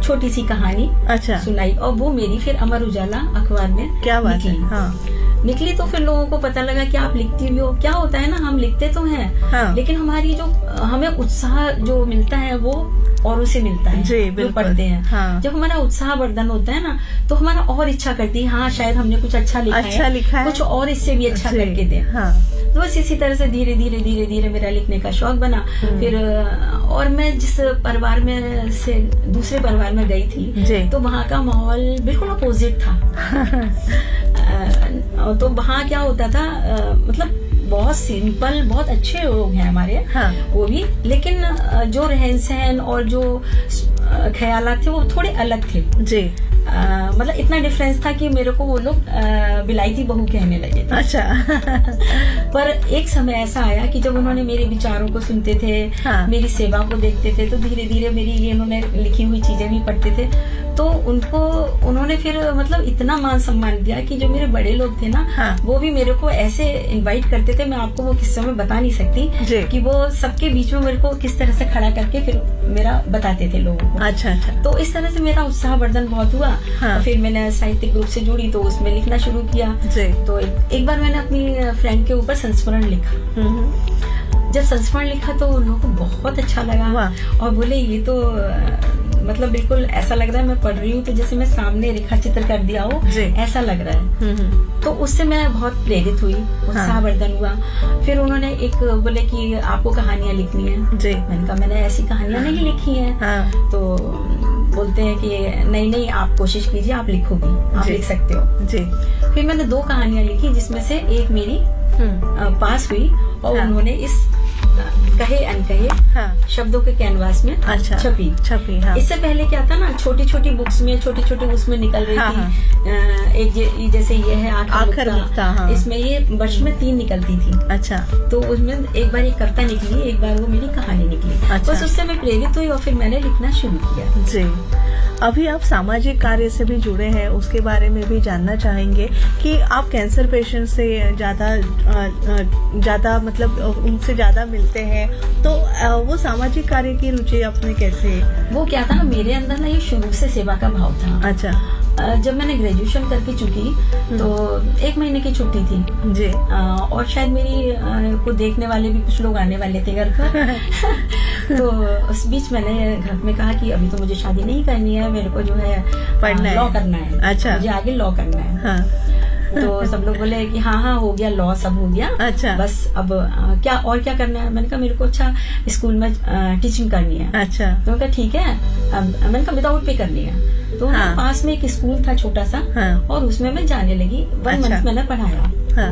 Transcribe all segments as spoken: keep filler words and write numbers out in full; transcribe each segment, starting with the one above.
छोटी सी कहानी अच्छा सुनाई, और वो मेरी फिर अमर उजाला अखबार में क्या बात निकली। है। हाँ। निकली तो फिर लोगों को पता लगा कि आप लिखती भी हो। क्या होता है ना, हम लिखते तो हैं, हाँ। लेकिन हमारी जो हमें उत्साह जो मिलता है वो औरों से मिलता है जी, जो पढ़ते हैं। हाँ। जब हमारा उत्साह वर्धन होता है ना, तो हमारा और इच्छा करती है, हाँ शायद हमने कुछ अच्छा लिखा अच्छा है, लिखा है, कुछ और इससे भी अच्छा करके दे। हाँ। तो बस इसी तरह से धीरे धीरे धीरे धीरे मेरा लिखने का शौक बना। फिर और मैं जिस परिवार में से दूसरे परिवार में गई थी, तो वहाँ का माहौल बिल्कुल अपोजिट था। तो वहाँ क्या होता था, मतलब बहुत सिंपल, बहुत अच्छे लोग हैं हमारे, हाँ। वो भी, लेकिन जो रहन सहन और जो ख्यालात थे वो थोड़े अलग थे जी। आ, मतलब इतना डिफरेंस था कि मेरे को वो लोग बिलायती बहू कहने लगे थे। अच्छा। पर एक समय ऐसा आया कि जब उन्होंने मेरे विचारों को सुनते थे, हाँ। मेरी सेवा को देखते थे, तो धीरे धीरे मेरी ये उन्होंने लिखी हुई चीजें भी पढ़ते थे, तो उनको उन्होंने फिर मतलब इतना मान सम्मान दिया कि जो मेरे बड़े लोग थे ना, हाँ। वो भी मेरे को ऐसे इनवाइट करते थे, मैं आपको वो किस्से में बता नहीं सकती कि वो सबके बीच में मेरे को किस तरह से खड़ा करके फिर मेरा बताते थे लोगों को। अच्छा अच्छा। तो इस तरह से मेरा उत्साह वर्धन बहुत हुआ। हाँ। फिर मैंने साहित्यिक ग्रुप से जुड़ी तो उसमें लिखना शुरू किया। तो एक, एक बार मैंने अपनी फ्रेंड के ऊपर संस्मरण लिखा। जब संस्मरण लिखा तो लोगों को बहुत अच्छा लगा और बोले ये तो मतलब बिल्कुल ऐसा लग रहा है मैं पढ़ रही हूँ तो जैसे मैं सामने रेखा चित्र कर दिया हो, ऐसा लग रहा है। तो उससे मैं बहुत प्रेरित हुई, उत्साह वर्धन हुआ। फिर उन्होंने एक बोले कि आपको कहानियां लिखनी है जी। मैंने कहा मैंने ऐसी कहानियां नहीं लिखी है। हाँ। तो बोलते हैं कि नहीं नहीं आप कोशिश कीजिए, आप लिखोगी, आप लिख सकते हो जी। फिर मैंने दो कहानियां लिखी जिसमें से एक मेरी पास हुई और हाँ। उन्होंने इस कहे अनकहे हाँ। शब्दों के कैनवास में अच्छा। छपी छपी हाँ। इससे पहले क्या था ना, छोटी छोटी बुक्स में छोटी छोटी उसमें निकल रही हाँ। थी। हाँ। एक जे, जैसे ये है आखिर नुक्ता, हाँ। इसमें ये वर्ष में तीन निकलती थी। अच्छा। तो उसमें एक बार एक कविता निकली, एक बार वो मेरी कहानी निकली। अच्छा। बस उससे मैं प्रेरित हुई और फिर मैंने लिखना शुरू किया जी। अभी आप सामाजिक कार्य से भी जुड़े हैं, उसके बारे में भी जानना चाहेंगे कि आप कैंसर पेशेंट से ज्यादा ज्यादा मतलब उनसे ज्यादा मिलते हैं, तो वो सामाजिक कार्य की रुचि आपने कैसे? वो क्या था ना, मेरे अंदर ना ये शुरू से सेवा का भाव था। अच्छा। जब मैंने ग्रेजुएशन करके चुकी तो एक महीने की छुट्टी थी जी। और शायद मेरी को देखने वाले भी कुछ लोग आने वाले थे घर पर। तो उस बीच मैंने घर में कहा कि अभी तो मुझे शादी नहीं करनी है, मेरे को जो है पढ़ना है, लॉ करना है। अच्छा। मुझे आगे लॉ करना है। हाँ। तो सब लोग बोले कि हाँ हाँ हो गया, लॉ सब हो गया। अच्छा। बस अब आ, क्या और क्या करना है? मैंने कहा मेरे को अच्छा स्कूल में आ, टीचिंग करनी है। अच्छा। तो मैंने कहा ठीक है, अब मैंने कहा विदाउट पे करनी है। तो हाँ। पास में एक स्कूल था छोटा सा हाँ। और उसमें मैं जाने लगी। वन अच्छा। मंथ मैंने पढ़ाया। हाँ।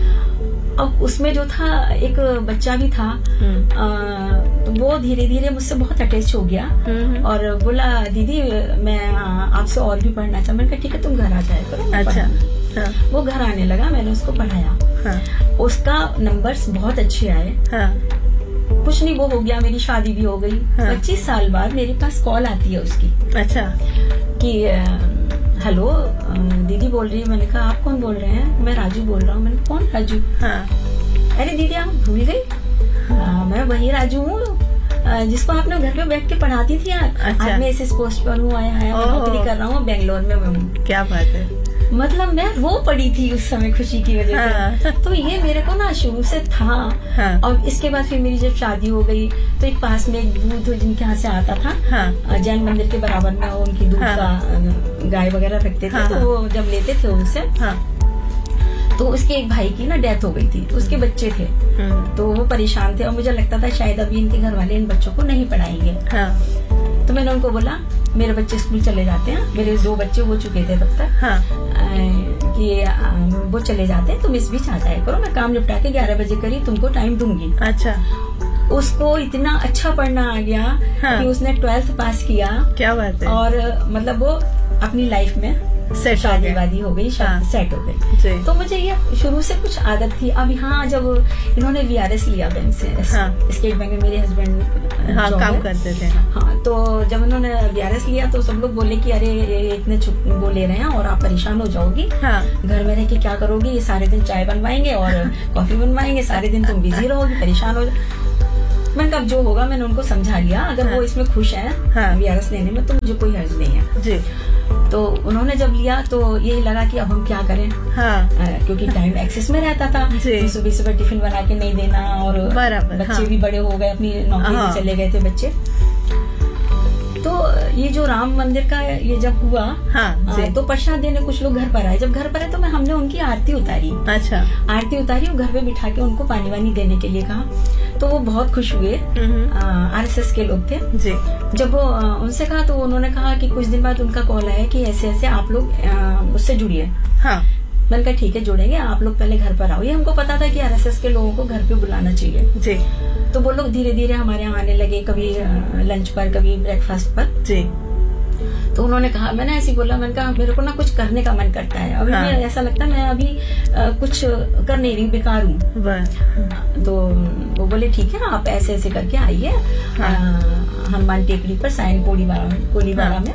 अब उसमें जो था एक बच्चा भी था, आ, तो वो धीरे धीरे मुझसे बहुत अटैच हो गया और बोला दीदी मैं आपसे और भी पढ़ना चाहता। मैंने कहा ठीक है तुम घर आ जाए करो। अच्छा। हाँ। वो घर आने लगा, मैंने उसको पढ़ाया। हाँ। उसका नंबर्स बहुत अच्छे आए। हाँ। कुछ नहीं, वो हो गया, मेरी शादी भी हो गई। हाँ। पच्चीस साल बाद मेरे पास कॉल आती है उसकी। अच्छा। कि हेलो दीदी बोल रही है। मैंने कहा आप कौन बोल रहे हैं? मैं राजू बोल रहा हूँ। मैंने कौन राजू? हाँ। अरे दीदी आप भूल गई? हाँ। मैं वही राजू हूँ जिसको आपने घर पे बैठ के पढ़ाती थी। अच्छा। आज मैं इस पोस्ट पर हूँ, आया है, नौकरी कर रहा हूँ बेंगलोर में हूँ। क्या बात है। मतलब मैं रो पड़ी थी उस समय खुशी की वजह हाँ। से। तो ये मेरे को ना शुरू से था। हाँ। और इसके बाद फिर मेरी जब शादी हो गई तो एक पास में एक दूध जिनके यहाँ से आता था हाँ। जैन मंदिर के बराबर में उनकी दूध हाँ। का गाय वगैरह रखते थे। हाँ। तो वो जब लेते थे उनसे हाँ। तो उसके एक भाई की ना डेथ हो गई थी, उसके बच्चे थे। तो वो परेशान थे और मुझे लगता था शायद अभी इनके घर वाले इन बच्चों को नहीं पढ़ाएंगे। हाँ। तो मैंने उनको बोला मेरे बच्चे स्कूल चले जाते हैं, मेरे दो बच्चे हो चुके थे तब तक। हाँ। कि वो चले जाते हैं, तुम इस बीच आ जाया करो, मैं काम निपटा के ग्यारह बजे करीब तुमको टाइम दूंगी। अच्छा। उसको इतना अच्छा पढ़ना आ गया हाँ। कि उसने ट्वेल्थ पास किया। क्या बात है। और मतलब वो अपनी लाइफ में सेट शादी वादी हो गई, हाँ। सेट हो गई। तो मुझे ये शुरू से कुछ आदत थी। अब यहाँ जब इन्होंने वीआरएस लिया बैंक से, हाँ। स्टेट बैंक में मेरे हस्बैंड हाँ, काम करते थे। हाँ। तो जब उन्होंने वीआरएस लिया तो सब लोग बोले कि अरे ये इतने वो ले रहे हैं और आप परेशान हो जाओगी। हाँ। घर में रह के क्या करोगी, ये सारे दिन चाय बनवाएंगे और कॉफी बनवाएंगे, सारे दिन तुम बिजी रहोगी, परेशान हो। मैंने कहा जो होगा, मैंने उनको समझा लिया, अगर हाँ। वो इसमें खुश है हाँ। वीआरएस लेने में तो मुझे कोई हर्ज नहीं है जी। तो उन्होंने जब लिया तो यही लगा कि अब हम क्या करें हाँ। आ, क्योंकि टाइम एक्सेस में रहता था, सुबह सुबह टिफिन बना के नहीं देना, और बच्चे हाँ। भी बड़े हो गए, अपनी नौकरी हाँ। में चले गए थे बच्चे। तो ये जो राम मंदिर का ये जब हुआ हाँ, आ, तो प्रसाद देने कुछ लोग घर पर आए। जब घर पर आए तो मैं हमने उनकी आरती उतारी। अच्छा। आरती उतारी और घर पे बिठा के उनको पानी वानी देने के लिए कहा, तो वो बहुत खुश हुए। आरएसएस के लोग थे जी। जब वो उनसे कहा तो उन्होंने कहा कि कुछ दिन बाद उनका कॉल आया कि ऐसे ऐसे आप लोग उससे जुड़िए। हाँ। मैंने कहा ठीक है जुड़ेंगे, आप लोग पहले घर पर आओ। ये हमको पता था कि आरएसएस के लोगों को घर पे बुलाना चाहिए जी। तो वो लोग धीरे धीरे हमारे यहाँ आने लगे, कभी लंच पर, कभी ब्रेकफास्ट पर जी। तो उन्होंने कहा, मैंने ऐसे बोला, मैंने कहा मेरे को ना कुछ करने का मन करता है अभी। हाँ। मैं ऐसा लगता है मैं अभी आ, कुछ कर नहीं रही, बेकार हूँ। तो वो बोले ठीक है आप ऐसे ऐसे करके आइए हनुमान टेकड़ी पर साइन कोलीवाड़ा में,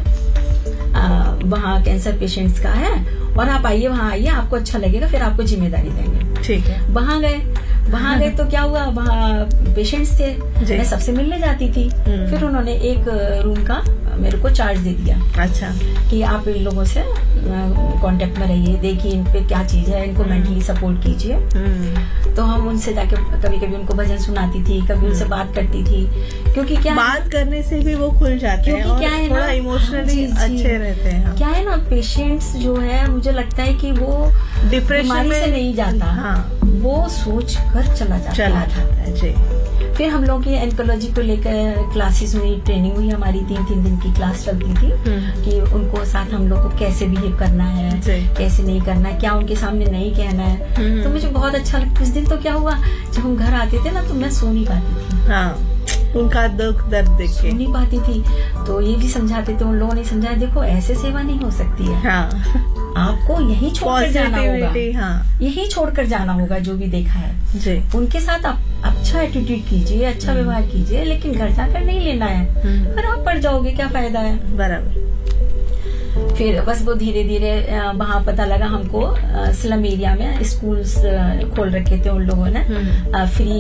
वहाँ कैंसर पेशेंट्स का है, और आप आइए, वहाँ आइए, आपको अच्छा लगेगा, फिर आपको जिम्मेदारी देंगे। ठीक है। वहाँ गए, वहाँ गए तो क्या हुआ, वहाँ पेशेंट्स थे, मैं सबसे मिलने जाती थी। फिर उन्होंने एक रूम का मेरे को चार्ज दे दिया। अच्छा। कि आप इन लोगों से कांटेक्ट में रहिए, देखिए इन पे क्या चीज है, इनको मेंटली सपोर्ट कीजिए। तो हम उनसे जाके कभी कभी उनको भजन सुनाती थी, कभी उनसे बात करती थी, क्योंकि क्या बात करने से भी वो खुल जाते हैं और क्या है थोड़ा इमोशनली अच्छे रहते हैं। क्या है ना, पेशेंट्स जो है मुझे लगता है कि वो डिप्रेशन से नहीं जाता, हाँ। वो सोच कर चला जाता चला जाता है जी। फिर हम लोग की एंकोलॉजी को लेकर क्लासेस हुई, ट्रेनिंग हुई, हमारी तीन तीन दिन की क्लास चलती थी कि उनको साथ हम लोग को कैसे बिहेव करना है, कैसे नहीं करना है, क्या उनके सामने नहीं कहना है। तो मुझे बहुत अच्छा लगता। उस दिन तो क्या हुआ, जब हम घर आते थे ना तो मैं सो नहीं पाती थी। हाँ। उनका दुख दर्द देख के सो नहीं पाती थी। तो ये भी समझाते थे, उन लोगों ने समझाया, देखो ऐसे सेवा नहीं हो सकती है। हाँ। आपको यही छोड़कर जाना होगा। हाँ। यही छोड़कर जाना होगा जो भी देखा है जी। उनके साथ आप अच्छा एटीट्यूड कीजिए, अच्छा व्यवहार कीजिए, लेकिन घर जाकर नहीं लेना है, फिर आप पड़ जाओगे, क्या फायदा है। बराबर। फिर बस वो धीरे धीरे वहाँ पता लगा हमको, स्लम एरिया में स्कूल्स खोल रखे थे उन लोगों ने, फ्री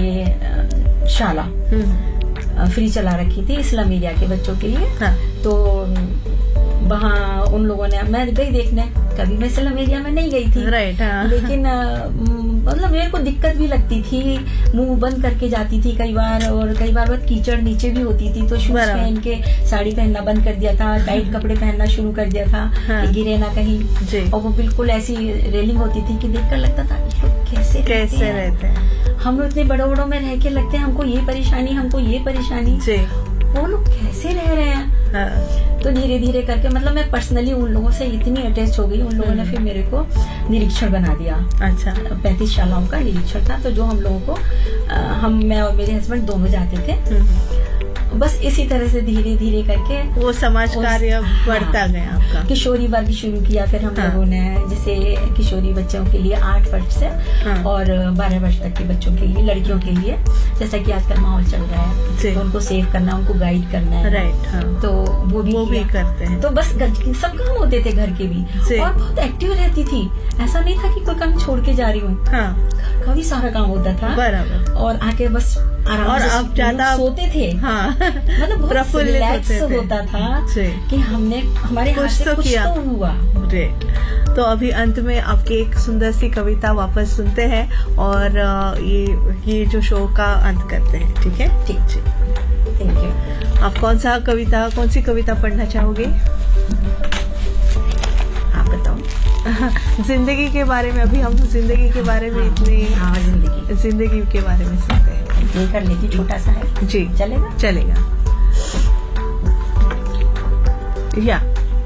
ये शाला फ्री चला रखी थी स्लम एरिया के बच्चों के लिए। हाँ। तो वहाँ उन लोगों ने, मैं गई देखने, कभी मैं स्लम एरिया में नहीं गई थी। राइट। हाँ। लेकिन मतलब मेरे को दिक्कत भी लगती थी, मुंह बंद करके जाती थी कई बार, और कई बार बहुत कीचड़ नीचे भी होती थी, तो शूज पहन के साड़ी पहनना बंद कर दिया था, टाइट कपड़े पहनना शुरू कर दिया था। हाँ। कि गिरे ना कहीं। और वो बिल्कुल ऐसी रेलिंग होती थी कि देखकर लगता था लोग कैसे कैसे रहते हैं, हम लोग इतने बड़ों बड़ों में रह के लगते हैं हमको ये परेशानी, हमको ये परेशानी, वो लोग कैसे रह रहे हैं। हाँ। तो धीरे धीरे करके मतलब मैं पर्सनली उन लोगों से इतनी अटैच हो गई, उन लोगों ने फिर मेरे को निरीक्षण बना दिया। अच्छा। पैंतीस शालाओं का निरीक्षण था, तो जो हम लोगों को आ, हम मैं और मेरे हस्बैंड दोनों जाते थे। बस इसी तरह से धीरे धीरे करके वो समाज कार्य बढ़ता हाँ, गया आपका। किशोरी वर्ग शुरू किया फिर हम हाँ, लोगों ने, जैसे किशोरी बच्चों के लिए आठ वर्ष से हाँ, और बारह वर्ष तक के बच्चों के लिए, लड़कियों के लिए, जैसा कि आजकल माहौल चल रहा है, तो उनको सेव करना, उनको गाइड करना है। राइट। हाँ। तो वो भी, वो भी करते हैं। तो बस सब काम होते थे घर के भी, और बहुत एक्टिव रहती थी। ऐसा नहीं था कि कोई काम छोड़ के जा रही हूँ, हाँ, घर का भी सारा काम होता था। बराबर। और आके बस आराम और आप ज्यादा सोते थे। हाँ। मतलब बहुत रिलैक्स होता था कि हमने हमारे हाथ से कुछ तो हुआ। तो अभी अंत में आपकी एक सुंदर सी कविता वापस सुनते हैं और ये ये जो शो का अंत करते हैं, ठीक है? ठीक ठीक, थैंक यू। आप कौन सा कविता कौन सी कविता पढ़ना चाहोगे? आप बताओ। जिंदगी के बारे में, अभी हम जिंदगी के बारे में इतनी हाँ, जिंदगी जिंदगी के बारे में सुनते हैं। ये कर लेती, छोटा सा है जी, चलेगा चलेगा या।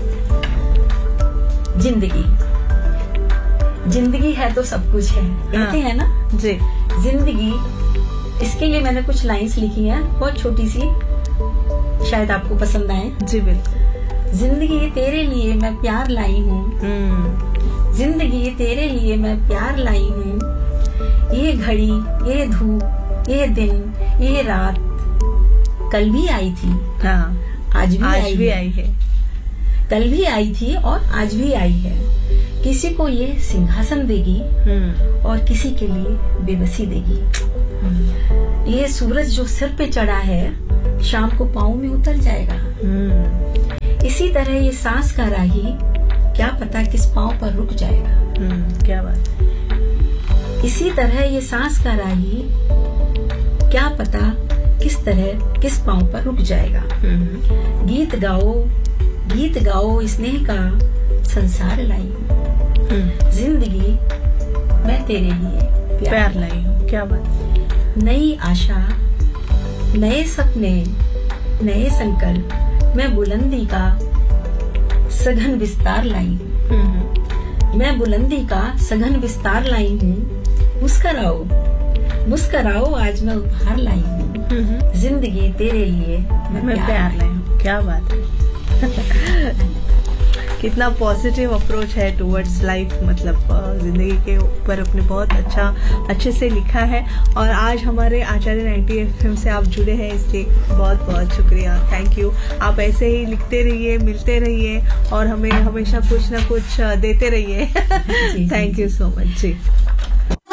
जिंदगी जिंदगी है तो सब कुछ है, कहते हैं ना जी। जिंदगी, इसके लिए मैंने कुछ लाइंस लिखी हैं, बहुत छोटी सी, शायद आपको पसंद आए। जी बिल्कुल। जिंदगी तेरे लिए मैं प्यार लाई हूँ, जिंदगी तेरे लिए मैं प्यार लाई हूँ, ये घड़ी, ये धूप, ये दिन, ये रात कल भी आई थी। हाँ, आज भी आज आई भी है। आई है, कल भी आई थी और आज भी आई है। किसी को ये सिंहासन देगी और किसी के लिए बेबसी देगी। ये सूरज जो सिर पे चढ़ा है शाम को पाँव में उतर जाएगा। इसी तरह ये सांस का राही क्या पता किस पाँव पर रुक जाएगा। क्या बात। इसी तरह ये सांस का राही क्या पता किस तरह किस पाँव पर रुक जाएगा। गीत गाओ गीत गाओ स्नेह का संसार लाई हूँ, जिंदगी मैं तेरे लिए प्यार लाई हूँ। क्या बात। नई आशा नए सपने नए संकल्प मैं बुलंदी का सघन विस्तार लाई हूँ। मैं बुलंदी का सघन विस्तार लाई हूँ। मुस्कराओ मुस्कराओ आज मैं उपहार लाई हूँ, जिंदगी तेरे लिए मैं, मैं प्यार लाई हूँ। क्या बात है। कितना पॉजिटिव अप्रोच है टुवर्ड्स लाइफ, मतलब जिंदगी के ऊपर अपने बहुत अच्छा अच्छे से लिखा है। और आज हमारे आचार्य नाइंटी एफ एम से आप जुड़े हैं, इसलिए बहुत बहुत शुक्रिया, थैंक यू। आप ऐसे ही लिखते रहिए, मिलते रहिए और हमें हमेशा कुछ ना कुछ देते रहिए। Thank you so much ji.